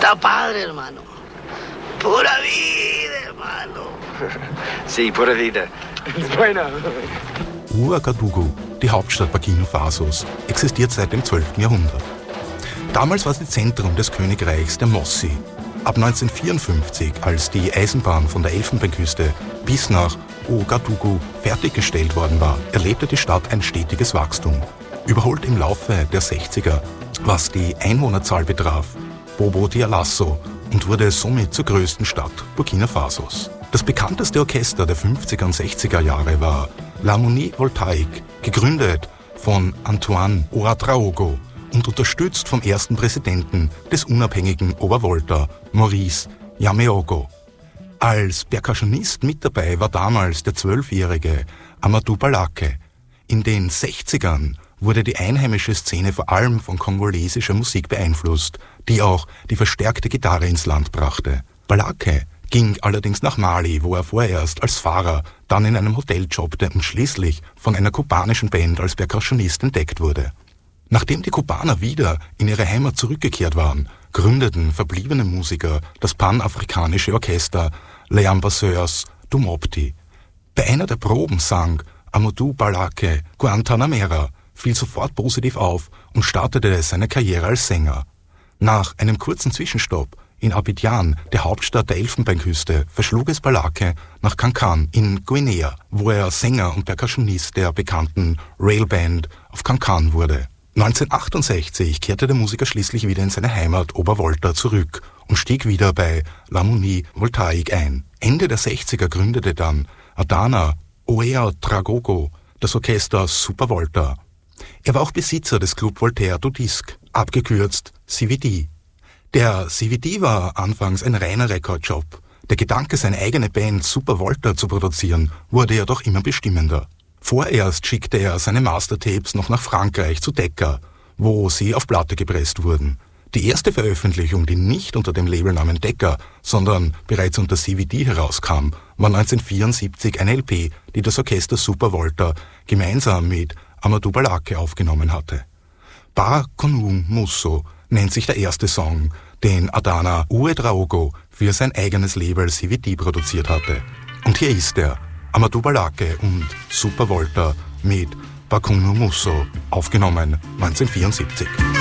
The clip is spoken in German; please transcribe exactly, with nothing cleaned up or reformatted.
Está padre, hermano. Pura vida, hermano. Sí, pura vida. Bueno. Ouagadougou, die Hauptstadt Burkina Fasos, existiert seit dem zwölften Jahrhundert. Damals war sie Zentrum des Königreichs der Mossi. Ab neunzehnhundertvierundfünfzig, als die Eisenbahn von der Elfenbeinküste bis nach Ouagadougou fertiggestellt worden war, erlebte die Stadt ein stetiges Wachstum. Überholt im Laufe der sechziger, was die Einwohnerzahl betraf, Bobo Dioulasso und wurde somit zur größten Stadt Burkina Fasos. Das bekannteste Orchester der fünfziger und sechziger Jahre war L'Harmonie Voltaïque, gegründet von Antoine Ouédraogo und unterstützt vom ersten Präsidenten des unabhängigen Obervolta, Maurice Yameogo. Als Percussionist mit dabei war damals der zwölfjährige Amadou Balake. In den sechzigern wurde die einheimische Szene vor allem von kongolesischer Musik beeinflusst, die auch die verstärkte Gitarre ins Land brachte. Balake ging allerdings nach Mali, wo er vorerst als Fahrer, dann in einem Hotel jobbte und schließlich von einer kubanischen Band als Percussionist entdeckt wurde. Nachdem die Kubaner wieder in ihre Heimat zurückgekehrt waren, gründeten verbliebene Musiker das panafrikanische Orchester Les Ambassadeurs du Mopti. Bei einer der Proben sang Amadou Balake Guantanamera, fiel sofort positiv auf und startete seine Karriere als Sänger. Nach einem kurzen Zwischenstopp in Abidjan, der Hauptstadt der Elfenbeinküste, verschlug es Balake nach Kankan in Guinea, wo er Sänger und Percussionist der bekannten Railband of Kankan wurde. neunzehnhundertachtundsechzig kehrte der Musiker schließlich wieder in seine Heimat Obervolta zurück und stieg wieder bei L'Harmonie Voltaïque ein. Ende der sechziger gründete dann Adana Ouédraogo das Orchester Super Volta. Er war auch Besitzer des Club Voltaire du Disque, abgekürzt C V D. Der C V D war anfangs ein reiner Rekordjob. Der Gedanke, seine eigene Band Super Volta zu produzieren, wurde jedoch immer bestimmender. Vorerst schickte er seine Mastertapes noch nach Frankreich zu Decca, wo sie auf Platte gepresst wurden. Die erste Veröffentlichung, die nicht unter dem Labelnamen Decca, sondern bereits unter C V D herauskam, war neunzehnhundertvierundsiebzig eine L P, die das Orchester Super Volta gemeinsam mit Amadou Balake aufgenommen hatte. Ba Konu Musso nennt sich der erste Song, den Adana Ouédraogo für sein eigenes Label C V D produziert hatte. Und hier ist er, Amadou Balake und Super Volta mit Ba Konu Musso, aufgenommen neunzehnhundertvierundsiebzig.